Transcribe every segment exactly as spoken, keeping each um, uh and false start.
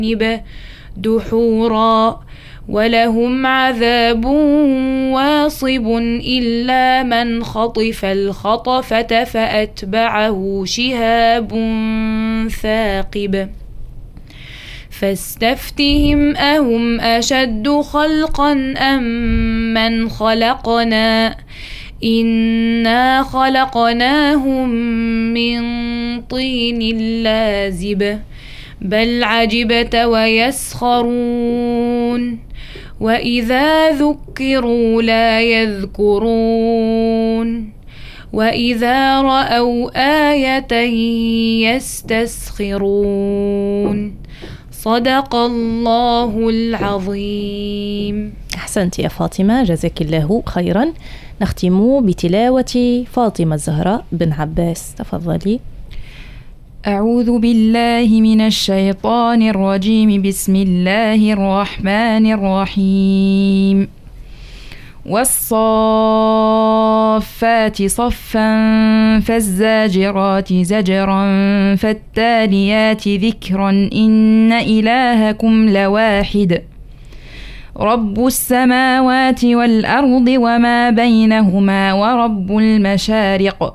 دحورا ولهم عذاب واصب إلا من خطف الخطفة فأتبعه شهاب ثاقب فاستفتهم أهم أشد خلقا أم من خلقنا إنا خلقناهم من طين لازب بل عجبت ويسخرون وإذا ذكروا لا يذكرون وإذا رأوا آية يستسخرون صدق الله العظيم. أحسنت يا فاطمة، جزاك الله خيرا. نختم بتلاوة فاطمة الزهراء بن عباس، تفضلي. أعوذ بالله من الشيطان الرجيم. بسم الله الرحمن الرحيم. والصافات صفا فالزاجرات زجرا فالتاليات ذكرا إن إلهكم لواحد رب السماوات والأرض وما بينهما ورب المشارق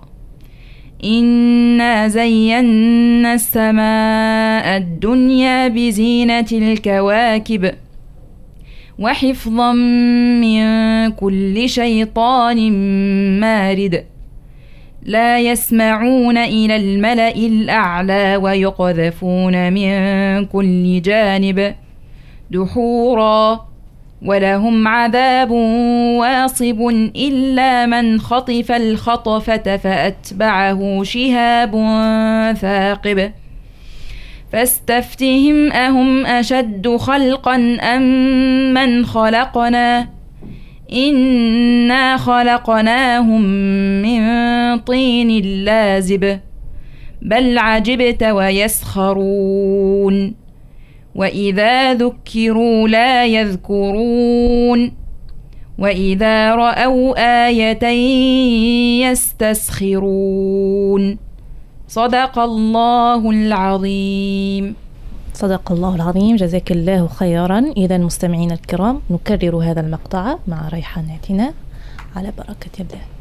إنا زينا السماء الدنيا بزينة الكواكب وحفظا من كل شيطان مارد لا يسمعون إلى الملأ الأعلى ويقذفون من كل جانب دحورا ولهم عذاب واصب إلا من خطف الخطفة فأتبعه شهاب ثاقب فاستفتهم أهم أشد خلقا أم من خلقنا إنا خلقناهم من طين لازب بل عجبت ويسخرون وإذا ذكروا لا يذكرون وإذا رأوا آية يستسخرون صدق الله العظيم. صدق الله العظيم، جزاك الله خيرا. إذا مستمعين الكرام، نكرر هذا المقطع مع ريحاناتنا على بركة الله.